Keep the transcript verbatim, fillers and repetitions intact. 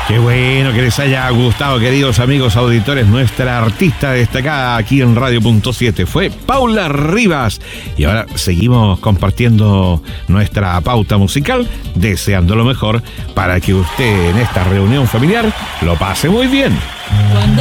Qué bueno que les haya gustado, queridos amigos auditores. Nuestra artista destacada aquí en Radio Punto siete fue Paula Rivas. Y ahora seguimos compartiendo nuestra pauta musical, deseando lo mejor para que usted en esta reunión familiar lo pase muy bien.